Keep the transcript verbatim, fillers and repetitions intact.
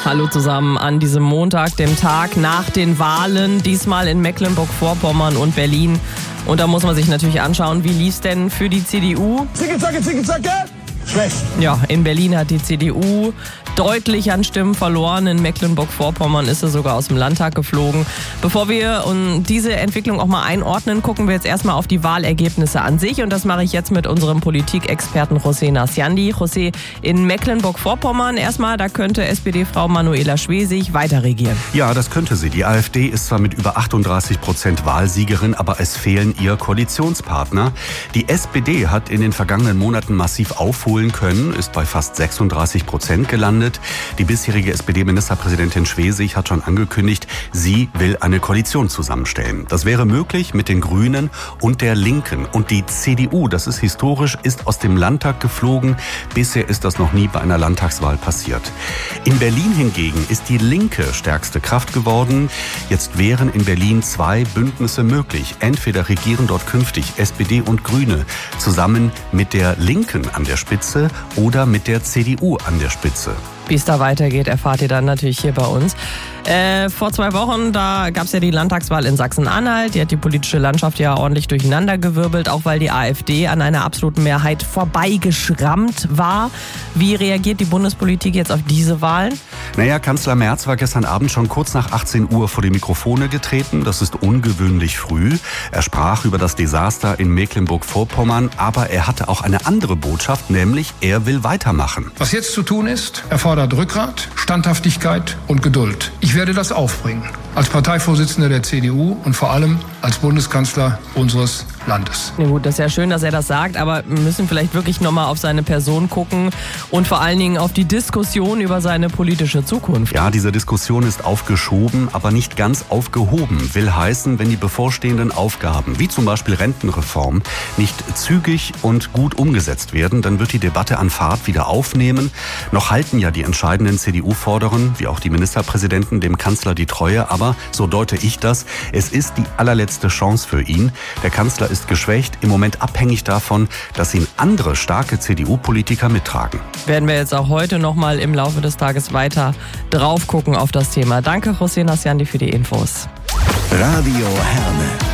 Hallo zusammen an diesem Montag, dem Tag nach den Wahlen, diesmal in Mecklenburg-Vorpommern und Berlin. Und da muss man sich natürlich anschauen, wie lief's denn für die C D U? Zicke, zacke, zicke, zacke. Schlecht. Ja, in Berlin hat die C D U deutlich an Stimmen verloren. In Mecklenburg-Vorpommern ist sie sogar aus dem Landtag geflogen. Bevor wir um diese Entwicklung auch mal einordnen, gucken wir jetzt erstmal auf die Wahlergebnisse an sich. Und das mache ich jetzt mit unserem Politikexperten José Nasciandi. José, in Mecklenburg-Vorpommern erstmal, da könnte S P D-Frau Manuela Schwesig weiter regieren. Ja, das könnte sie. Die AfD ist zwar mit über achtunddreißig Prozent Wahlsiegerin, aber es fehlen ihr Koalitionspartner. Die S P D hat in den vergangenen Monaten massiv aufholen können, ist bei fast sechsunddreißig Prozent gelandet. Die bisherige S P D-Ministerpräsidentin Schwesig hat schon angekündigt, sie will eine Koalition zusammenstellen. Das wäre möglich mit den Grünen und der Linken. Und die C D U, das ist historisch, ist aus dem Landtag geflogen. Bisher ist das noch nie bei einer Landtagswahl passiert. In Berlin hingegen ist die Linke stärkste Kraft geworden. Jetzt wären in Berlin zwei Bündnisse möglich. Entweder regieren dort künftig S P D und Grüne zusammen mit der Linken an der Spitze oder mit der C D U an der Spitze. Wie es da weitergeht, erfahrt ihr dann natürlich hier bei uns. Äh, vor zwei Wochen, da gab es ja die Landtagswahl in Sachsen-Anhalt. Die hat die politische Landschaft ja ordentlich durcheinandergewirbelt, auch weil die AfD an einer absoluten Mehrheit vorbeigeschrammt war. Wie reagiert die Bundespolitik jetzt auf diese Wahlen? Naja, Kanzler Merz war gestern Abend schon kurz nach achtzehn Uhr vor die Mikrofone getreten. Das ist ungewöhnlich früh. Er sprach über das Desaster in Mecklenburg-Vorpommern, aber er hatte auch eine andere Botschaft, nämlich er will weitermachen. Was jetzt zu tun ist, erfordert Rückgrat, Standhaftigkeit und Geduld. Ich werde das aufbringen. Als Parteivorsitzender der C D U und vor allem als Bundeskanzler unseres Landes. Na gut, das ist ja schön, dass er das sagt, aber wir müssen vielleicht wirklich nochmal auf seine Person gucken und vor allen Dingen auf die Diskussion über seine politische Zukunft. Ja, diese Diskussion ist aufgeschoben, aber nicht ganz aufgehoben. Will heißen, wenn die bevorstehenden Aufgaben, wie zum Beispiel Rentenreform, nicht zügig und gut umgesetzt werden, dann wird die Debatte an Fahrt wieder aufnehmen. Noch halten ja die entscheidenden C D U-Forderungen, wie auch die Ministerpräsidenten, dem Kanzler die Treue, aber so deute ich das, es ist die allerletzte Chance für ihn. Der Kanzler ist geschwächt, im Moment abhängig davon, dass ihn andere starke C D U-Politiker mittragen. Werden wir jetzt auch heute noch mal im Laufe des Tages weiter drauf gucken auf das Thema. Danke, José Nasciandi, für die Infos. Radio Herne.